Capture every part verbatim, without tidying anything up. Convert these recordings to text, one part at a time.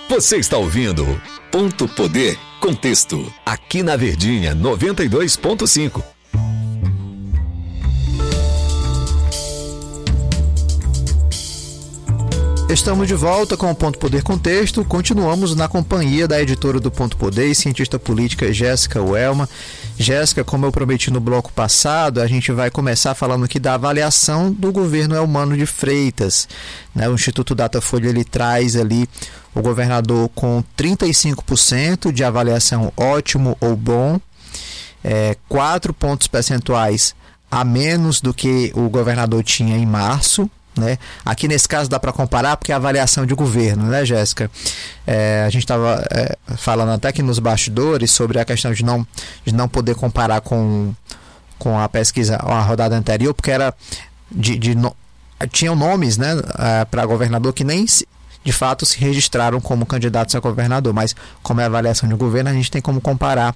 Você está ouvindo Ponto Poder Contexto, aqui na Verdinha noventa e dois ponto cinco. Estamos de volta com o Ponto Poder Contexto. Continuamos na companhia da editora do Ponto Poder e cientista política Jéssica Welma. Jéssica, como eu prometi no bloco passado, a gente vai começar falando aqui da avaliação do governo Elmano de Freitas, né? O Instituto Datafolha ele traz ali o governador com trinta e cinco por cento de avaliação ótimo ou bom, é, quatro pontos percentuais a menos do que o governador tinha em março. Né? Aqui nesse caso dá para comparar porque é a avaliação de governo, né, Jéssica? É, a gente estava é, falando até aqui nos bastidores sobre a questão de não, de não poder comparar com, com a pesquisa, a rodada anterior, porque era de, de no, tinham nomes, né, para governador que nem se, de fato se registraram como candidatos a governador, mas como é a avaliação de governo, a gente tem como comparar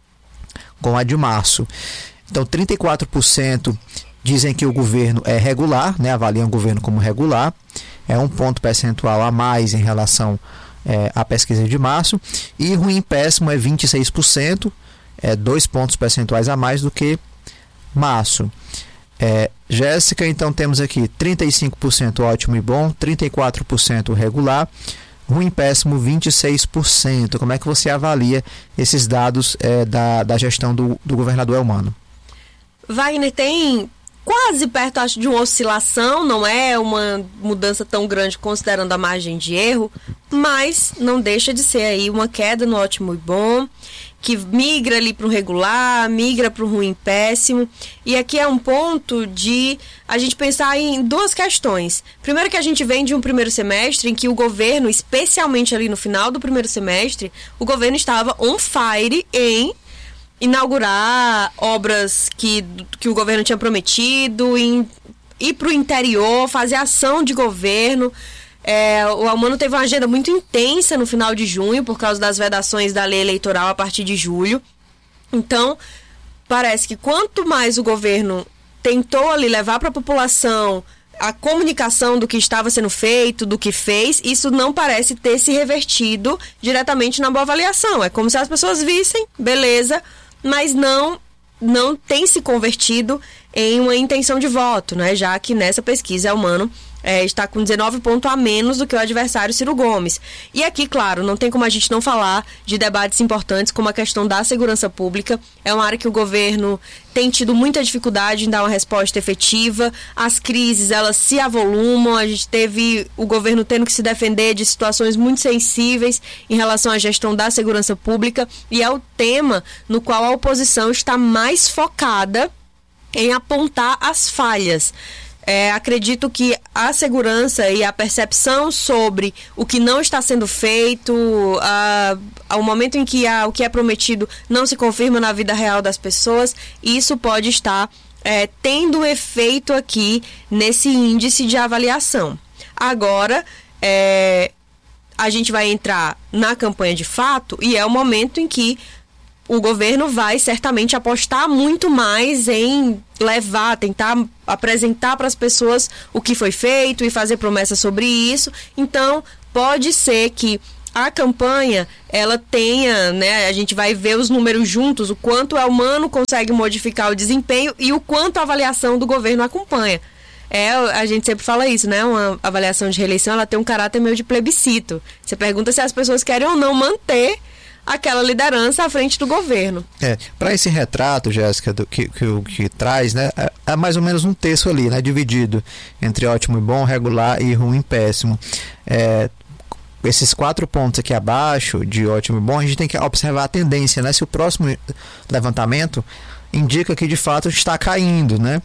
com a de março. Então, trinta e quatro por cento dizem que o governo é regular, né? Avaliam o governo como regular, é um ponto percentual a mais em relação é, à pesquisa de março, e ruim péssimo é vinte e seis por cento, é dois pontos percentuais a mais do que março. É, Jéssica, então temos aqui trinta e cinco por cento ótimo e bom, trinta e quatro por cento regular, ruim péssimo vinte e seis por cento. Como é que você avalia esses dados é, da, da gestão do, do governador Elmano? Wagner, tem quase perto, acho, de uma oscilação, não é uma mudança tão grande considerando a margem de erro, mas não deixa de ser aí uma queda no ótimo e bom, que migra ali para o regular, migra para o ruim e péssimo, e aqui é um ponto de a gente pensar em duas questões. Primeiro, que a gente vem de um primeiro semestre em que o governo, especialmente ali no final do primeiro semestre, o governo estava on fire em inaugurar obras que, que o governo tinha prometido, em, ir para o interior, fazer ação de governo. É, o Elmano teve uma agenda muito intensa no final de junho, por causa das vedações da lei eleitoral a partir de julho. Então, parece que quanto mais o governo tentou ali levar para a população a comunicação do que estava sendo feito, do que fez, isso não parece ter se revertido diretamente na boa avaliação. É como se as pessoas vissem, beleza, mas não, não tem se convertido em uma intenção de voto, né? Já que nessa pesquisa Elmano é, está com dezenove pontos a menos do que o adversário Ciro Gomes. E aqui, claro, não tem como a gente não falar de debates importantes como a questão da segurança pública. É uma área que o governo tem tido muita dificuldade em dar uma resposta efetiva. As crises, elas se avolumam. A gente teve o governo tendo que se defender de situações muito sensíveis em relação à gestão da segurança pública. E é o tema no qual a oposição está mais focada em apontar as falhas. É, acredito que a segurança e a percepção sobre o que não está sendo feito, a, ao momento em que a, o que é prometido não se confirma na vida real das pessoas, isso pode estar é, tendo efeito aqui nesse índice de avaliação. Agora, é, a gente vai entrar na campanha de fato e é o momento em que o governo vai certamente apostar muito mais em levar, tentar apresentar para as pessoas o que foi feito e fazer promessas sobre isso. Então, pode ser que a campanha, ela tenha, né, a gente vai ver os números juntos, o quanto o Elmano consegue modificar o desempenho e o quanto a avaliação do governo acompanha. É, a gente sempre fala isso, né? Uma avaliação de reeleição, ela tem um caráter meio de plebiscito. Você pergunta se as pessoas querem ou não manter aquela liderança à frente do governo. É, para esse retrato, Jéssica, do que, que, que traz, né, é, é mais ou menos um terço ali, né, dividido entre ótimo e bom, regular e ruim e péssimo. É, esses quatro pontos aqui abaixo, de ótimo e bom, a gente tem que observar a tendência, né, se o próximo levantamento indica que de fato está caindo, né,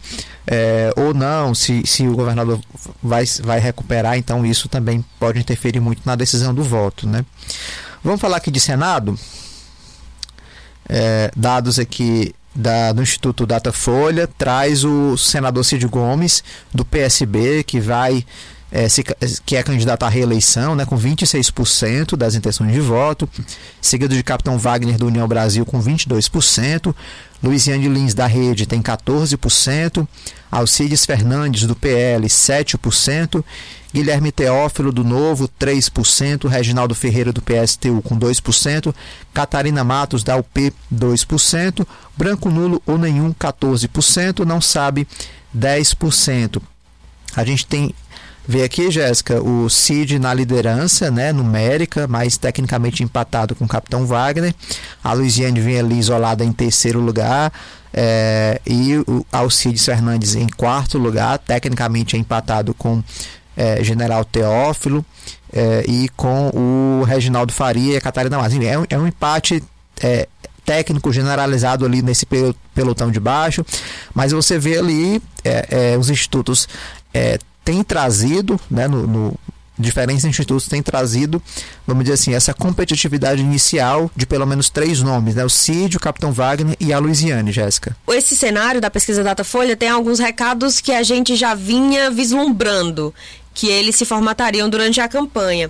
é, ou não, se, se o governador vai, vai recuperar, então isso também pode interferir muito na decisão do voto, né. Vamos falar aqui de Senado, é, dados aqui da, do Instituto Datafolha, traz o senador Cid Gomes, do P S B, que vai é, se, que é candidato à reeleição, né, com vinte e seis por cento das intenções de voto, seguido de Capitão Wagner do União Brasil com vinte e dois por cento, Luiziane Lins da Rede tem quatorze por cento, Alcides Fernandes do P L sete por cento, Guilherme Teófilo do Novo três por cento, Reginaldo Ferreira do P S T U com dois por cento, Catarina Matos da U P dois por cento, branco nulo ou nenhum quatorze por cento, não sabe dez por cento. A gente tem, vê aqui, Jéssica, o Cid na liderança, né, numérica, mas tecnicamente empatado com o Capitão Wagner. A Luiziane vem ali isolada em terceiro lugar, é, e o Alcides Fernandes em quarto lugar, tecnicamente empatado com é, General Teófilo é, e com o Reginaldo Faria e a Catarina Matos. É um, é um empate é, técnico generalizado ali nesse pelotão de baixo, mas você vê ali é, é, os institutos é, têm trazido, né, no, no diferentes institutos têm trazido, vamos dizer assim, essa competitividade inicial de pelo menos três nomes, né? O Cid, o Capitão Wagner e a Luiziane, Jéssica. Esse cenário da pesquisa Datafolha tem alguns recados que a gente já vinha vislumbrando, que eles se formatariam durante a campanha.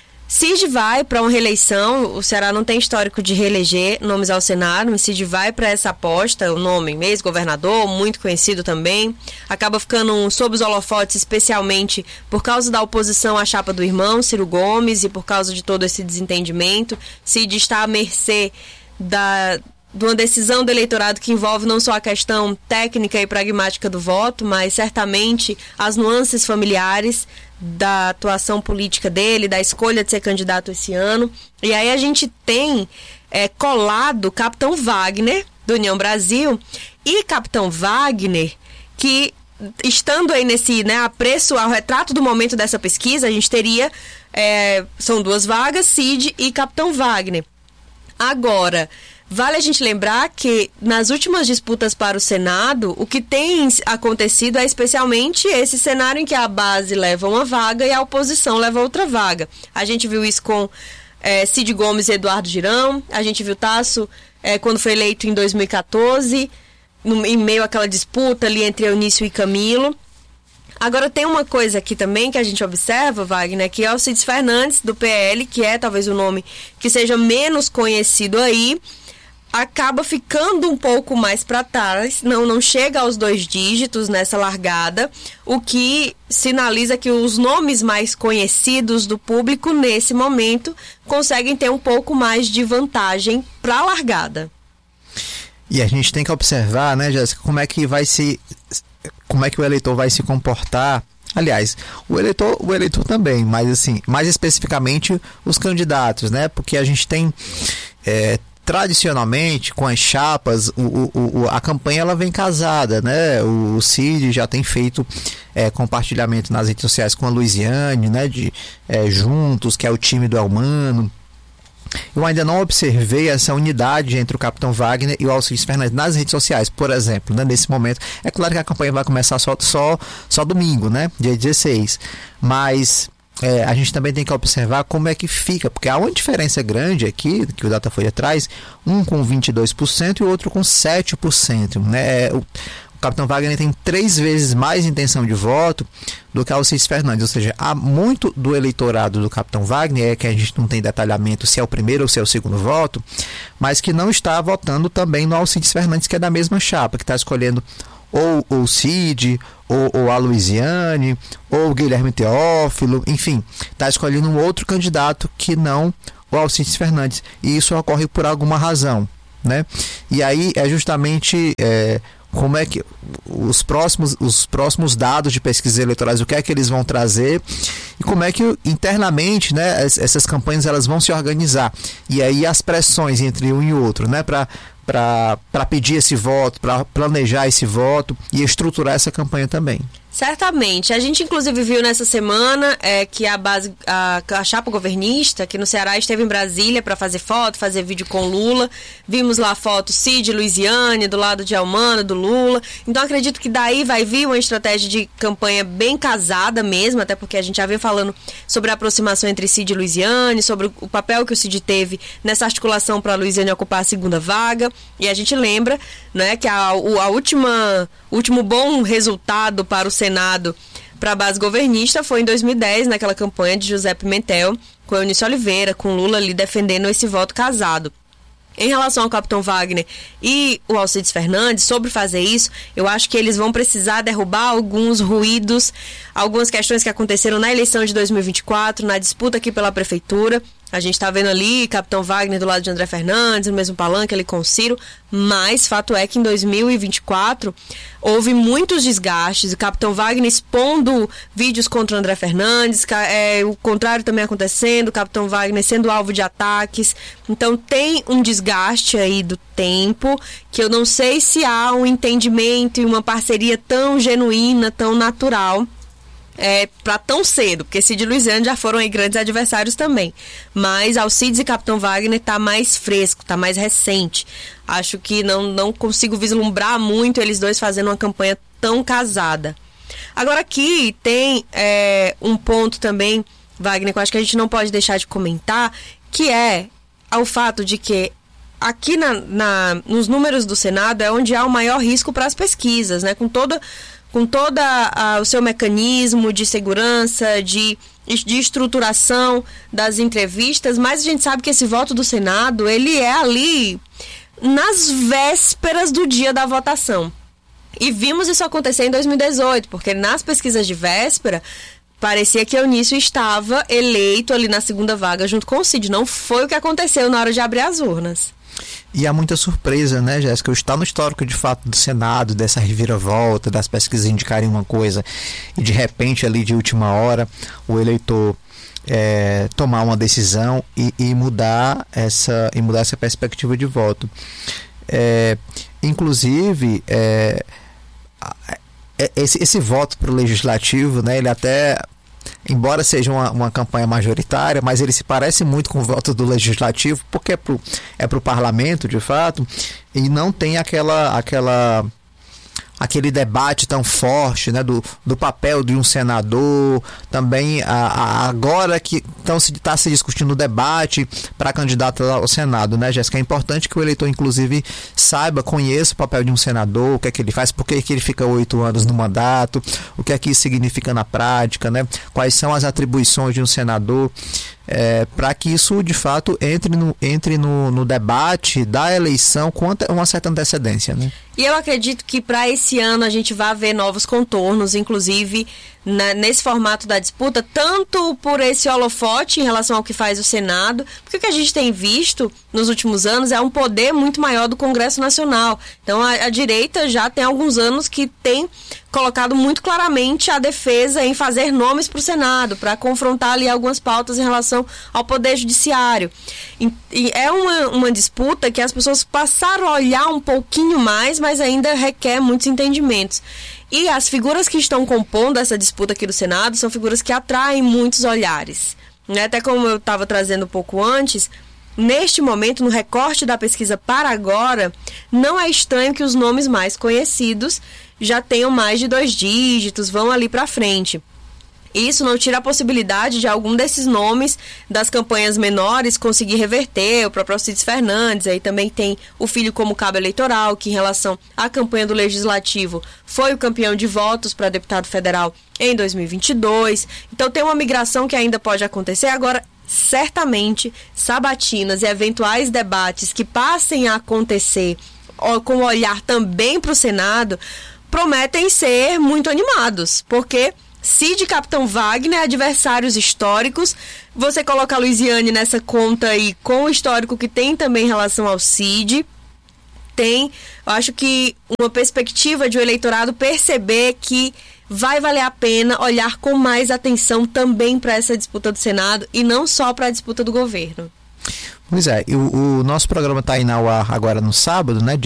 Cid vai para uma reeleição, o Ceará não tem histórico de reeleger nomes ao Senado, mas Cid vai para essa aposta, o nome ex-governador, muito conhecido também, acaba ficando sob os holofotes, especialmente por causa da oposição à chapa do irmão, Ciro Gomes, e por causa de todo esse desentendimento. Cid está à mercê da... de uma decisão do eleitorado que envolve não só a questão técnica e pragmática do voto, mas certamente as nuances familiares da atuação política dele, da escolha de ser candidato esse ano. E aí a gente tem é, colado Capitão Wagner, do União Brasil, e Capitão Wagner, que estando aí nesse, né, apreço ao retrato do momento dessa pesquisa, a gente teria, é, são duas vagas, Cid e Capitão Wagner. Agora, vale a gente lembrar que nas últimas disputas para o Senado, o que tem acontecido é especialmente esse cenário em que a base leva uma vaga e a oposição leva outra vaga. A gente viu isso com é, Cid Gomes e Eduardo Girão, a gente viu Tasso é, quando foi eleito em dois mil e quatorze, no, em meio àquela disputa ali entre Eunício e Camilo. Agora tem uma coisa aqui também que a gente observa, Wagner, que é o Alcides Fernandes, do P L, que é talvez o nome que seja menos conhecido aí, acaba ficando um pouco mais para trás, não, não chega aos dois dígitos nessa largada, o que sinaliza que os nomes mais conhecidos do público nesse momento conseguem ter um pouco mais de vantagem para a largada. E a gente tem que observar, né, Jéssica, como é que vai se, como é que o eleitor vai se comportar. Aliás, o eleitor, o eleitor também, mas assim, mais especificamente os candidatos, né? Porque a gente tem é, tradicionalmente, com as chapas, o, o, a campanha ela vem casada, né? O Cid já tem feito é, compartilhamento nas redes sociais com a Luiziane, né? De é, Juntos, que é o time do Elmano. Eu ainda não observei essa unidade entre o Capitão Wagner e o Alcides Fernandes nas redes sociais, por exemplo, né? Nesse momento. É claro que a campanha vai começar só, só, só domingo, né? Dia dezesseis. Mas É, a gente também tem que observar como é que fica, porque há uma diferença grande aqui, que o Datafolha traz, um com vinte e dois por cento e o outro com sete por cento, né? O, o Capitão Wagner tem três vezes mais intenção de voto do que Alcides Fernandes, ou seja, há muito do eleitorado do Capitão Wagner, é que a gente não tem detalhamento se é o primeiro ou se é o segundo voto, mas que não está votando também no Alcides Fernandes, que é da mesma chapa, que está escolhendo ou o Cid, ou, ou a Luiziane, ou o Guilherme Teófilo, enfim, está escolhendo um outro candidato que não o Alcides Fernandes, e isso ocorre por alguma razão, né? E aí é justamente é, como é que os próximos, os próximos dados de pesquisas eleitorais, o que é que eles vão trazer e como é que internamente, né, essas campanhas elas vão se organizar, e aí as pressões entre um e outro, né, para para pedir esse voto, para planejar esse voto e estruturar essa campanha também. Certamente. A gente, inclusive, viu nessa semana é, que a base, a, a chapa governista aqui no Ceará esteve em Brasília para fazer foto, fazer vídeo com Lula. Vimos lá foto Cid, Luiziane, do lado de Elmano, do Lula. Então, acredito que daí vai vir uma estratégia de campanha bem casada mesmo, até porque a gente já vem falando sobre a aproximação entre Cid e Luiziane, sobre o papel que o Cid teve nessa articulação para a Luiziane ocupar a segunda vaga. E a gente lembra, né, que a, a última, o último bom resultado para o Senado para a base governista foi em dois mil e dez, naquela campanha de José Pimentel, com Eunice Oliveira, com Lula ali defendendo esse voto casado. Em relação ao capitão Wagner e o Alcides Fernandes, sobre fazer isso, eu acho que eles vão precisar derrubar alguns ruídos, algumas questões que aconteceram na eleição de dois mil e vinte e quatro, na disputa aqui pela prefeitura. A gente está vendo ali capitão Wagner do lado de André Fernandes, no mesmo palanque ali com o Ciro, mas fato é que em dois mil e vinte e quatro houve muitos desgastes, o capitão Wagner expondo vídeos contra o André Fernandes, é, o contrário também acontecendo, o capitão Wagner sendo alvo de ataques. Então tem um desgaste aí do tempo, que eu não sei se há um entendimento e uma parceria tão genuína, tão natural, É, para tão cedo, porque Cid e Luiziane já foram aí grandes adversários também, mas Alcides e capitão Wagner tá mais fresco, tá mais recente. Acho que não, não consigo vislumbrar muito eles dois fazendo uma campanha tão casada. Agora aqui tem é, um ponto também, Wagner, que eu acho que a gente não pode deixar de comentar, que é o fato de que aqui na, na, nos números do Senado é onde há o maior risco para as pesquisas, né? Com toda com todo o seu mecanismo de segurança, de, de estruturação das entrevistas, mas a gente sabe que esse voto do Senado, ele é ali nas vésperas do dia da votação. E vimos isso acontecer em dois mil e dezoito, porque nas pesquisas de véspera, parecia que Eunício estava eleito ali na segunda vaga junto com o Cid. Não foi o que aconteceu na hora de abrir as urnas. E há muita surpresa, né, Jéssica? Está no histórico, de fato, do Senado, dessa reviravolta, das pesquisas indicarem uma coisa e, de repente, ali de última hora, o eleitor é, tomar uma decisão e, e, mudar essa, e mudar essa perspectiva de voto. É, inclusive, é, esse, esse voto para o legislativo, né, ele até... embora seja uma, uma campanha majoritária, mas ele se parece muito com o voto do legislativo, porque é pro, é pro parlamento, de fato, e não tem aquela, aquela, aquele debate tão forte, né, do, do papel de um senador, também a, a, agora que está se, tá se discutindo o debate para candidato ao Senado, né, Jéssica? É importante que o eleitor, inclusive, saiba, conheça o papel de um senador, o que é que ele faz, por que que ele fica oito anos no mandato, o que é que isso significa na prática, né? Quais são as atribuições de um senador, é, para que isso, de fato, entre no, entre no, no debate da eleição com uma certa antecedência, né? E eu acredito que para esse ano a gente vai ver novos contornos, inclusive na, nesse formato da disputa, tanto por esse holofote em relação ao que faz o Senado, porque o que a gente tem visto nos últimos anos é um poder muito maior do Congresso Nacional. Então a, a direita já tem alguns anos que tem colocado muito claramente a defesa em fazer nomes para o Senado, para confrontar ali algumas pautas em relação ao Poder Judiciário. E, e é uma, uma disputa que as pessoas passaram a olhar um pouquinho mais, mas ainda requer muitos entendimentos. E as figuras que estão compondo essa disputa aqui do Senado são figuras que atraem muitos olhares. Né? Até como eu estava trazendo um pouco antes, neste momento, no recorte da pesquisa para agora, não é estranho que os nomes mais conhecidos já tenham mais de dois dígitos, vão ali para frente. Isso não tira a possibilidade de algum desses nomes das campanhas menores conseguir reverter, o próprio Alcides Fernandes, aí também tem o filho como cabo eleitoral, que em relação à campanha do Legislativo foi o campeão de votos para deputado federal em dois mil e vinte e dois. Então tem uma migração que ainda pode acontecer. Agora, certamente, sabatinas e eventuais debates que passem a acontecer com olhar também para o Senado prometem ser muito animados, porque Cid e capitão Wagner, adversários históricos, você coloca a Luiziane nessa conta aí com o histórico que tem também em relação ao Cid, tem, eu acho que uma perspectiva de o eleitorado perceber que vai valer a pena olhar com mais atenção também para essa disputa do Senado e não só para a disputa do governo. Pois é, o, o nosso programa está indo ao ar agora no sábado, né?